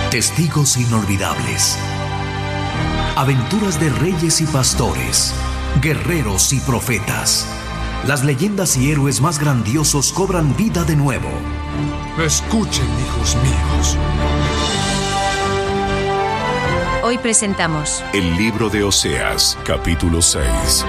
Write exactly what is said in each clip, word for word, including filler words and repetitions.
Testigos inolvidables. Aventuras de reyes y pastores, guerreros y profetas. Las leyendas y héroes más grandiosos cobran vida de nuevo. Escuchen, hijos míos. Hoy presentamos el libro de Oseas, capítulo seis.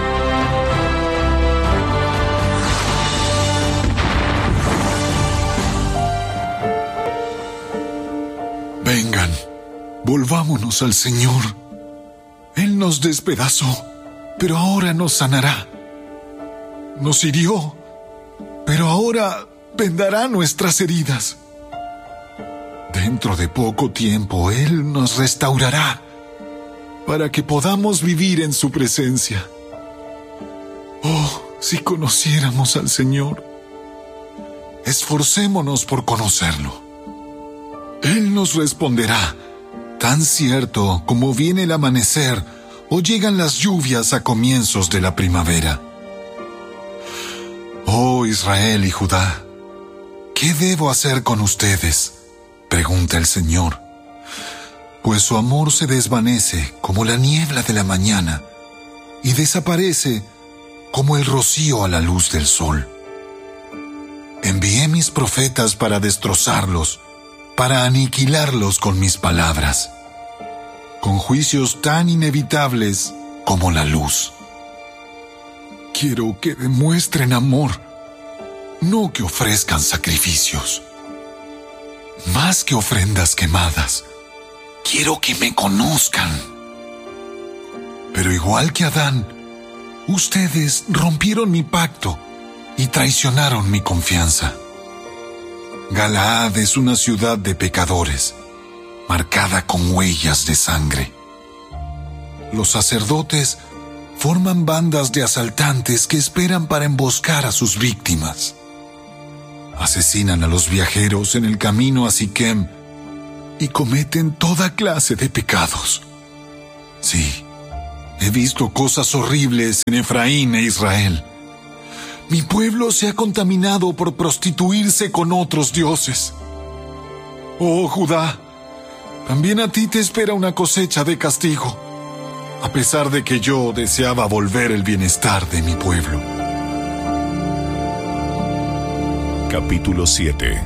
Vengan, volvámonos al Señor. Él nos despedazó, pero ahora nos sanará. Nos hirió, pero ahora vendará nuestras heridas. Dentro de poco tiempo, Él nos restaurará para que podamos vivir en su presencia. Oh, si conociéramos al Señor, esforcémonos por conocerlo. Él nos responderá, tan cierto como viene el amanecer o llegan las lluvias a comienzos de la primavera. Oh Israel y Judá, ¿qué debo hacer con ustedes?, pregunta el Señor. Pues su amor se desvanece como la niebla de la mañana y desaparece como el rocío a la luz del sol. Envié mis profetas para destrozarlos, para aniquilarlos con mis palabras, con juicios tan inevitables como la luz. Quiero que demuestren amor, no que ofrezcan sacrificios. Más que ofrendas quemadas, quiero que me conozcan. Pero igual que Adán, ustedes rompieron mi pacto y traicionaron mi confianza. Galaad es una ciudad de pecadores, marcada con huellas de sangre. Los sacerdotes forman bandas de asaltantes que esperan para emboscar a sus víctimas. Asesinan a los viajeros en el camino a Siquem y cometen toda clase de pecados. Sí, he visto cosas horribles en Efraín e Israel. Mi pueblo se ha contaminado por prostituirse con otros dioses. Oh, Judá, también a ti te espera una cosecha de castigo, a pesar de que yo deseaba volver el bienestar de mi pueblo. Capítulo siete.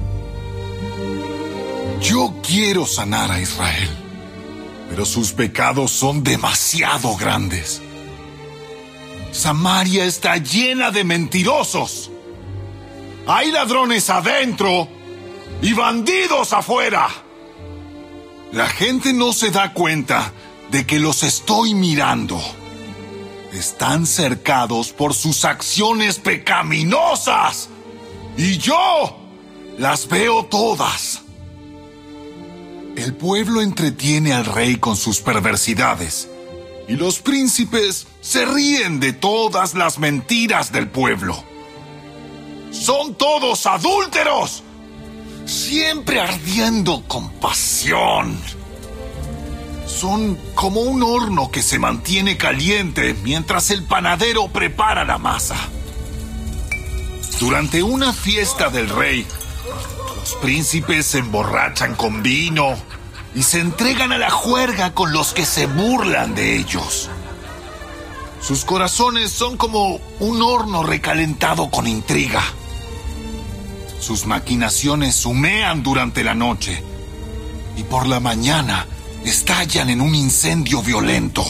Yo quiero sanar a Israel, pero sus pecados son demasiado grandes. Samaria está llena de mentirosos. Hay ladrones adentro y bandidos afuera. La gente no se da cuenta de que los estoy mirando. Están cercados por sus acciones pecaminosas y yo las veo todas. El pueblo entretiene al rey con sus perversidades y los príncipes se ríen de todas las mentiras del pueblo. Son todos adúlteros, siempre ardiendo con pasión. Son como un horno que se mantiene caliente mientras el panadero prepara la masa. Durante una fiesta del rey, los príncipes se emborrachan con vino y se entregan a la juerga con los que se burlan de ellos. Sus corazones son como un horno recalentado con intriga. Sus maquinaciones humean durante la noche y por la mañana estallan en un incendio violento.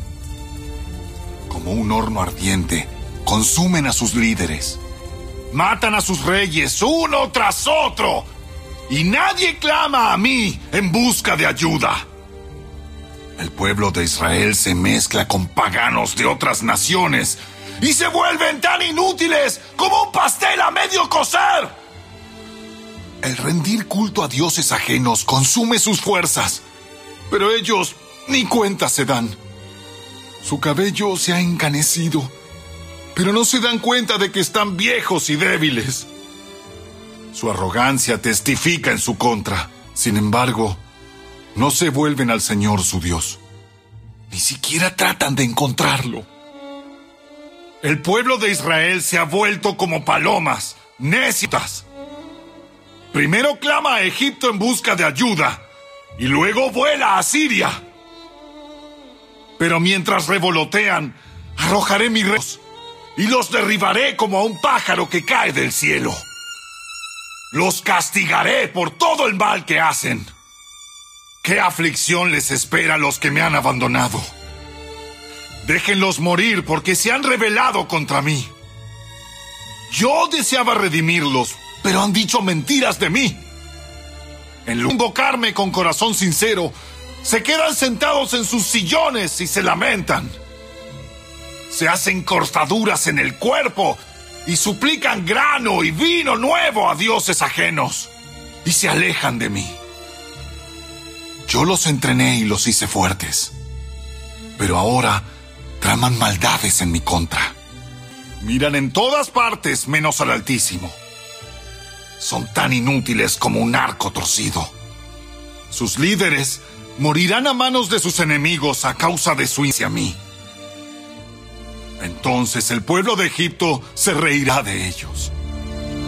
Como un horno ardiente, consumen a sus líderes. Matan a sus reyes uno tras otro y nadie clama a mí en busca de ayuda. El pueblo de Israel se mezcla con paganos de otras naciones y se vuelven tan inútiles como un pastel a medio cocer. El rendir culto a dioses ajenos consume sus fuerzas, pero ellos ni cuenta se dan. Su cabello se ha encanecido, pero no se dan cuenta de que están viejos y débiles. Su arrogancia testifica en su contra. Sin embargo, no se vuelven al Señor su Dios. Ni siquiera tratan de encontrarlo. El pueblo de Israel se ha vuelto como palomas, necias. Primero clama a Egipto en busca de ayuda y luego vuela a Siria. Pero mientras revolotean, arrojaré mis rayos y los derribaré como a un pájaro que cae del cielo. Los castigaré por todo el mal que hacen. ¿Qué aflicción les espera a los que me han abandonado? Déjenlos morir porque se han rebelado contra mí. Yo deseaba redimirlos, pero han dicho mentiras de mí. En lugar de invocarme con corazón sincero, se quedan sentados en sus sillones y se lamentan. Se hacen cortaduras en el cuerpo y suplican grano y vino nuevo a dioses ajenos y se alejan de mí. Yo los entrené y los hice fuertes, pero ahora traman maldades en mi contra. Miran en todas partes menos al Altísimo. Son tan inútiles como un arco torcido. Sus líderes morirán a manos de sus enemigos a causa de su hacia mí. Entonces el pueblo de Egipto se reirá de ellos.